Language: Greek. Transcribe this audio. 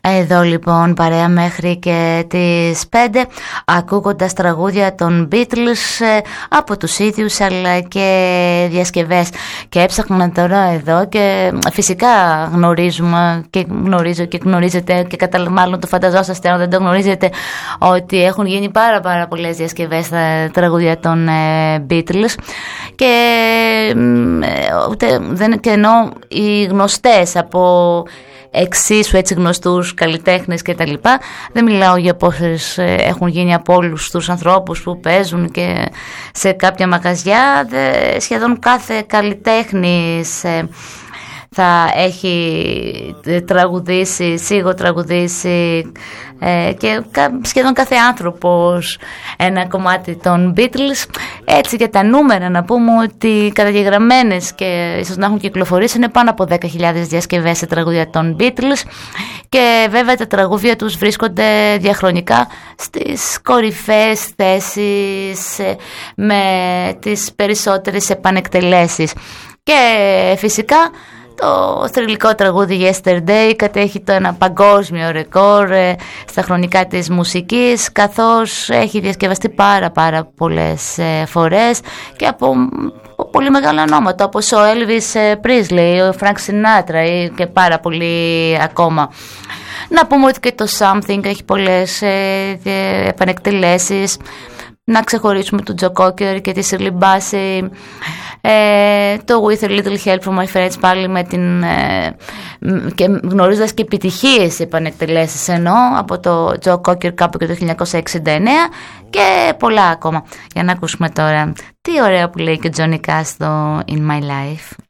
Εδώ λοιπόν παρέα μέχρι και τις 5, ακούγοντας τραγούδια των Beatles από τους ίδιους αλλά και διασκευές. Και έψαχνα τώρα εδώ και φυσικά γνωρίζουμε και γνωρίζω και γνωρίζετε και μάλλον το φανταζόσαστε αν δεν το γνωρίζετε, ότι έχουν γίνει πάρα πολλές διασκευές στα τραγούδια των Beatles και ενώ οι γνωστές από εξίσου έτσι γνωστούς καλλιτέχνες και τα λοιπά, δεν μιλάω για πόσες έχουν γίνει από όλους τους ανθρώπους που παίζουν και σε κάποια μαγαζιά. Σχεδόν κάθε καλλιτέχνης θα έχει τραγουδήσει, σιγοτραγουδήσει και σχεδόν κάθε άνθρωπος ένα κομμάτι των Beatles. Έτσι για τα νούμερα να πούμε ότι καταγεγραμμένες και ίσως να έχουν κυκλοφορήσει είναι πάνω από 10.000 διασκευές σε τραγούδια των Beatles και βέβαια τα τραγούδια τους βρίσκονται διαχρονικά στις κορυφαίες θέσεις με τις περισσότερες επανεκτελέσεις. Και φυσικά το θρυλικό τραγούδι Yesterday κατέχει το ένα παγκόσμιο ρεκόρ στα χρονικά της μουσικής, καθώς έχει διασκευαστεί πάρα πολλές φορές και από πολύ μεγάλα ονόματα όπως ο Elvis Presley, ο Frank Sinatra και πάρα πολλοί ακόμα. Να πούμε ότι και το Something έχει πολλές επανεκτελέσεις. Να ξεχωρίσουμε τον Joe Cocker και τη Shirley Bassey, το With a Little Help from My Friends πάλι με την και γνωρίζοντας και επιτυχίες επανεκτελέσεις εννοώ από το Joe Cocker κάπου και το 1969 και πολλά ακόμα. Για να ακούσουμε τώρα τι ωραίο που λέει και ο Johnny Cash στο In My Life.